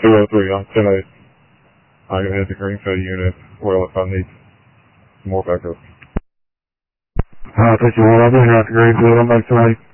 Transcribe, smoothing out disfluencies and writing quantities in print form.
203 on 10-8. I'm going to hit the Greenfield unit. Well, if I need more backup. Alright, 51, I'll be here at the Greenfield. I'm back tonight.